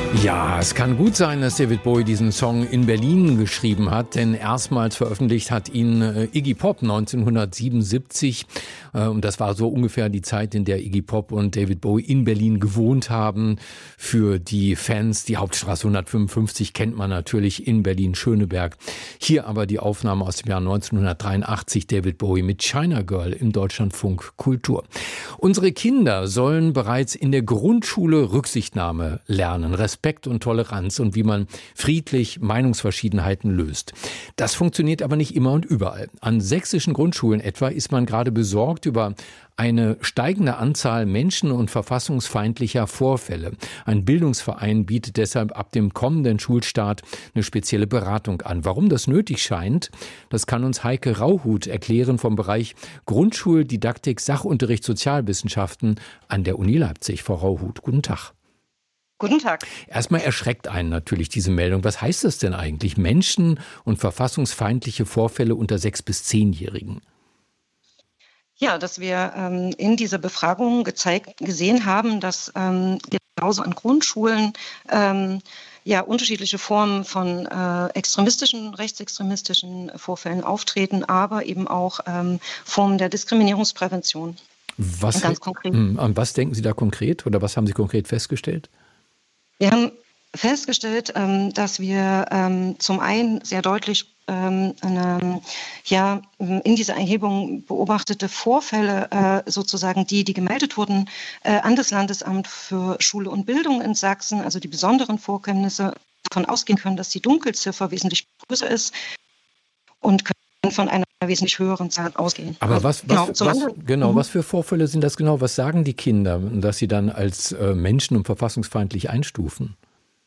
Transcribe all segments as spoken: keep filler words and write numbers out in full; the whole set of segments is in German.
Ja, es kann gut sein, dass David Bowie diesen Song in Berlin geschrieben hat, denn erstmals veröffentlicht hat ihn äh, Iggy Pop neunzehnhundertsiebenundsiebzig. Äh, und das war so ungefähr die Zeit, in der Iggy Pop und David Bowie in Berlin gewohnt haben. Für die Fans, die Hauptstraße hundertfünfundfünfzig kennt man natürlich in Berlin-Schöneberg. Hier aber die Aufnahme aus dem Jahr neunzehnhundertdreiundachtzig, David Bowie mit China Girl im Deutschlandfunk Kultur. Unsere Kinder sollen bereits in der Grundschule Rücksichtnahme lernen, Respekt und Toleranz und wie man friedlich Meinungsverschiedenheiten löst. Das funktioniert aber nicht immer und überall. An sächsischen Grundschulen etwa ist man gerade besorgt über eine steigende Anzahl menschen- und verfassungsfeindlicher Vorfälle. Ein Bildungsverein bietet deshalb ab dem kommenden Schulstart eine spezielle Beratung an. Warum das nötig scheint, das kann uns Heike Rauhut erklären vom Bereich Grundschuldidaktik, Sachunterricht, Sozialwissenschaften an der Uni Leipzig. Frau Rauhut, guten Tag. Guten Tag. Erstmal erschreckt einen natürlich diese Meldung. Was heißt das denn eigentlich? Menschen- und verfassungsfeindliche Vorfälle unter sechs- bis zehnjährigen? Ja, dass wir ähm, in dieser Befragung gezeigt, gesehen haben, dass ähm, genauso an Grundschulen ähm, ja, unterschiedliche Formen von äh, extremistischen, rechtsextremistischen Vorfällen auftreten, aber eben auch ähm, Formen der Diskriminierungsprävention. Was, ganz konkret. An was denken Sie da konkret oder was haben Sie konkret festgestellt? Wir haben festgestellt, ähm, dass wir ähm, zum einen sehr deutlich ähm, eine, ja, in dieser Erhebung beobachtete Vorfälle äh, sozusagen, die, die gemeldet wurden äh, an das Landesamt für Schule und Bildung in Sachsen, also die besonderen Vorkommnisse, davon ausgehen können, dass die Dunkelziffer wesentlich größer ist und können von einer wesentlich höheren Zahl ausgehen. Aber was, was, genau, was, was, genau, was für Vorfälle sind das genau? Was sagen die Kinder, dass sie dann als äh, menschen- und verfassungsfeindlich einstufen?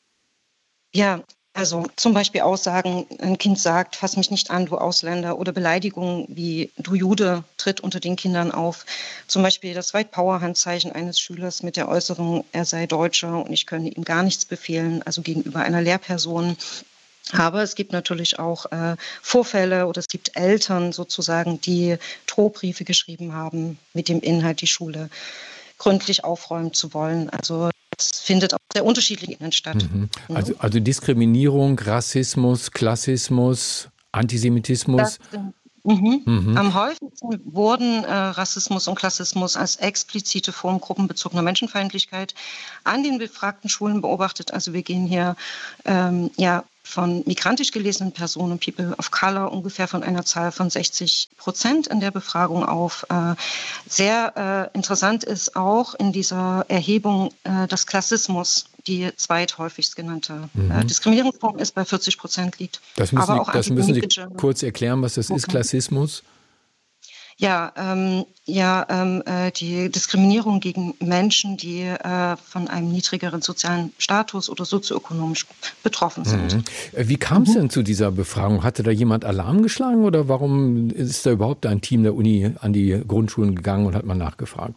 Ja, also zum Beispiel Aussagen, ein Kind sagt, fass mich nicht an, du Ausländer, oder Beleidigungen wie du Jude tritt unter den Kindern auf. Zum Beispiel das White Power Handzeichen eines Schülers mit der Äußerung, er sei Deutscher und ich könne ihm gar nichts befehlen, also gegenüber einer Lehrperson. Aber es gibt natürlich auch äh, Vorfälle oder es gibt Eltern sozusagen, die Drohbriefe geschrieben haben mit dem Inhalt, die Schule gründlich aufräumen zu wollen. Also das findet auf sehr unterschiedlichen Ebenen statt. Mhm. Also, also Diskriminierung, Rassismus, Klassismus, Antisemitismus. Das, mhm. Mhm. Am häufigsten wurden äh, Rassismus und Klassismus als explizite Form gruppenbezogener Menschenfeindlichkeit an den befragten Schulen beobachtet. Also wir gehen hier ähm, ja von migrantisch gelesenen Personen, People of Color, ungefähr von einer Zahl von sechzig Prozent in der Befragung auf. Äh, sehr äh, interessant ist auch in dieser Erhebung, äh, dass Klassismus die zweithäufigst genannte mhm. äh, Diskriminierungsform ist, bei vierzig Prozent liegt. Das müssen, Aber Sie, auch das müssen Sie antisemitische kurz erklären, was das okay. ist, Klassismus? Ja, ähm, ja ähm, äh, die Diskriminierung gegen Menschen, die äh, von einem niedrigeren sozialen Status oder sozioökonomisch betroffen sind. Mhm. Wie kam es mhm. denn zu dieser Befragung? Hatte da jemand Alarm geschlagen oder warum ist da überhaupt ein Team der Uni an die Grundschulen gegangen und hat mal nachgefragt?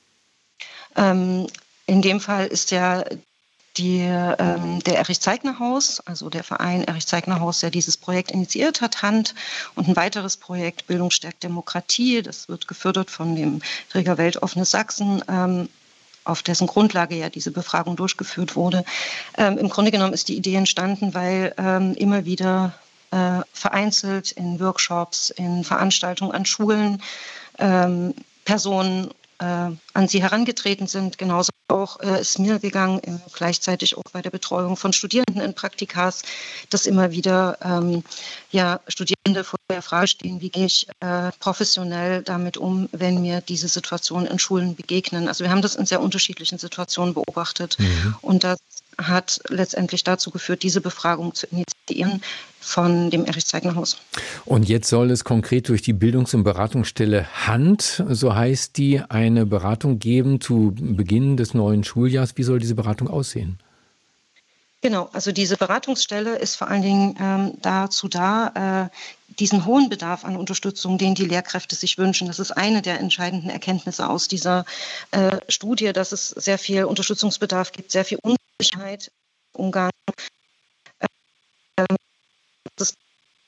Ähm, in dem Fall ist ja Die, ähm, der Erich-Zeigner-Haus, also der Verein Erich-Zeigner-Haus, der dieses Projekt initiiert hat, Hand, und ein weiteres Projekt Bildung stärkt Demokratie, das wird gefördert von dem Träger Weltoffenes Sachsen, ähm, auf dessen Grundlage ja diese Befragung durchgeführt wurde. Ähm, im Grunde genommen ist die Idee entstanden, weil ähm, immer wieder äh, vereinzelt in Workshops, in Veranstaltungen an Schulen ähm, Personen äh, an sie herangetreten sind. Genauso auch äh, ist mir gegangen, äh, gleichzeitig auch bei der Betreuung von Studierenden in Praktikas, dass immer wieder ähm, ja, Studierende vor der Frage stehen, wie gehe ich äh, professionell damit um, wenn mir diese Situationen in Schulen begegnen. Also wir haben das in sehr unterschiedlichen Situationen beobachtet mhm. und das hat letztendlich dazu geführt, diese Befragung zu initiieren von dem Erich-Zeigner-Haus. Und jetzt soll es konkret durch die Bildungs- und Beratungsstelle Hand, so heißt die, eine Beratung geben zu Beginn des neuen Schuljahrs. Wie soll diese Beratung aussehen? Genau, also diese Beratungsstelle ist vor allen Dingen ähm, dazu da, äh, diesen hohen Bedarf an Unterstützung, den die Lehrkräfte sich wünschen. Das ist eine der entscheidenden Erkenntnisse aus dieser äh, Studie, dass es sehr viel Unterstützungsbedarf gibt, sehr viel Unsicherheit im Umgang. Äh,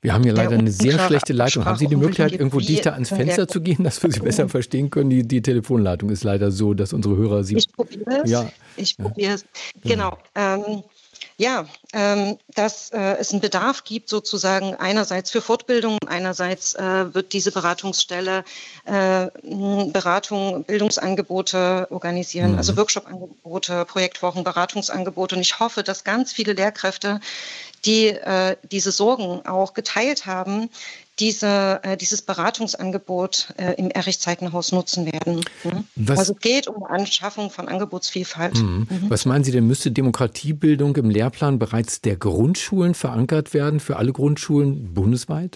Wir haben hier leider eine sehr schlechte Leitung. Haben Sie die Möglichkeit, irgendwo Wie dichter ans Fenster zu gehen, dass wir Sie besser verstehen können? Die, die Telefonleitung ist leider so, dass unsere Hörer Sie... Ich probiere es. Ja. Ich probiere es. Genau. Ähm, ja, ähm, dass äh, es einen Bedarf gibt, sozusagen einerseits für Fortbildung, einerseits äh, wird diese Beratungsstelle äh, Beratung, Bildungsangebote organisieren, mhm. also Workshop-Angebote, Projektwochen, Beratungsangebote. Und ich hoffe, dass ganz viele Lehrkräfte, die äh, diese Sorgen auch geteilt haben, diese, äh, dieses Beratungsangebot äh, im Erich-Zeigner-Haus nutzen werden. Mhm. Also es geht um die Anschaffung von Angebotsvielfalt. Mhm. Mhm. Was meinen Sie denn, müsste Demokratiebildung im Lehrplan bereits der Grundschulen verankert werden, für alle Grundschulen bundesweit?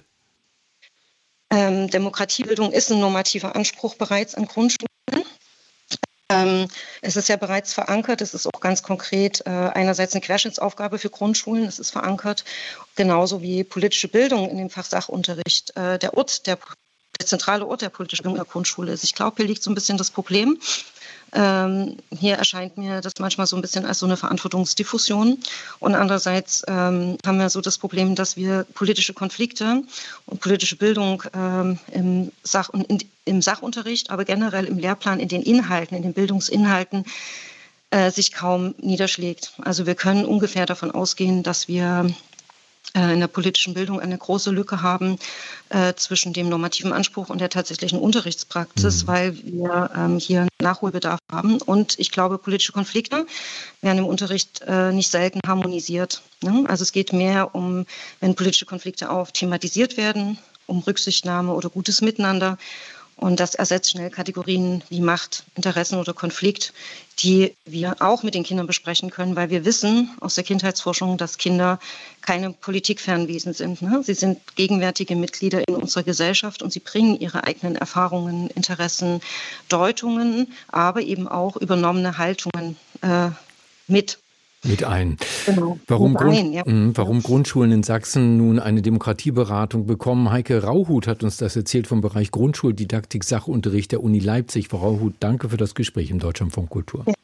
Ähm, Demokratiebildung ist ein normativer Anspruch bereits an Grundschulen. Ähm, es ist ja bereits verankert, es ist auch ganz konkret äh, einerseits eine Querschnittsaufgabe für Grundschulen, es ist verankert, genauso wie politische Bildung in dem Fach Sachunterricht. Äh, der Ort, der, der zentrale Ort der politischen Bildung der Grundschule ist. Ich glaube, hier liegt so ein bisschen das Problem. Ähm, hier erscheint mir das manchmal so ein bisschen als so eine Verantwortungsdiffusion. Und andererseits ähm, haben wir so das Problem, dass wir politische Konflikte und politische Bildung ähm, im, Sach- in, im Sachunterricht, aber generell im Lehrplan, in den Inhalten, in den Bildungsinhalten, äh, sich kaum niederschlägt. Also wir können ungefähr davon ausgehen, dass wir in der politischen Bildung eine große Lücke haben äh, zwischen dem normativen Anspruch und der tatsächlichen Unterrichtspraxis, mhm. weil wir ähm, hier Nachholbedarf haben. Und ich glaube, politische Konflikte werden im Unterricht äh, nicht selten harmonisiert. Ne? Also es geht mehr um, wenn politische Konflikte auch thematisiert werden, um Rücksichtnahme oder gutes Miteinander. Und das ersetzt schnell Kategorien wie Macht, Interessen oder Konflikt, die wir auch mit den Kindern besprechen können, weil wir wissen aus der Kindheitsforschung, dass Kinder keine Politikfernwesen sind. Ne? Sie sind gegenwärtige Mitglieder in unserer Gesellschaft und sie bringen ihre eigenen Erfahrungen, Interessen, Deutungen, aber eben auch übernommene Haltungen äh, mit. Mit ein. Genau. Warum, mit Grund, ein, ja. mh, warum Grundschulen in Sachsen nun eine Demokratieberatung bekommen? Heike Rauhut hat uns das erzählt vom Bereich Grundschuldidaktik, Sachunterricht der Uni Leipzig. Frau Rauhut, danke für das Gespräch im Deutschlandfunk Kultur. Ja.